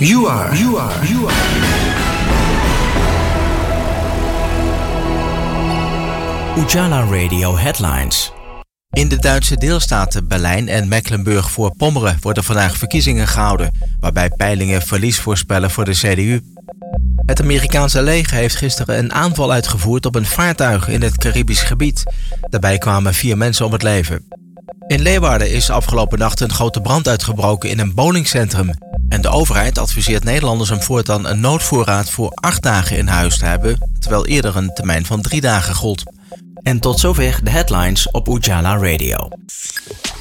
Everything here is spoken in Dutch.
You are. Ujala Radio Headlines. In de Duitse deelstaten Berlijn en Mecklenburg-Voorpommeren worden vandaag verkiezingen gehouden, waarbij peilingen verlies voorspellen voor de CDU. Het Amerikaanse leger heeft gisteren een aanval uitgevoerd op een vaartuig in het Caribisch gebied. Daarbij kwamen 4 mensen om het leven. In Leeuwarden is afgelopen nacht een grote brand uitgebroken in een bowlingcentrum. En de overheid adviseert Nederlanders om voortaan een noodvoorraad voor 8 dagen in huis te hebben, terwijl eerder een termijn van 3 dagen gold. En tot zover de headlines op Ujala Radio.